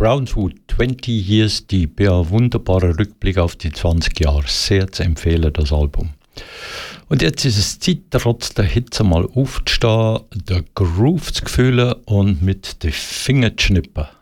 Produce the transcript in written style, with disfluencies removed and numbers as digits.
Brownswood 20 Years Deep. Ja, wunderbarer Rückblick auf die 20 Jahre. Sehr zu empfehlen, das Album. Und jetzt ist es Zeit, trotz der Hitze mal aufzustehen, den Groove zu fühlen und mit den Fingern zu schnippen.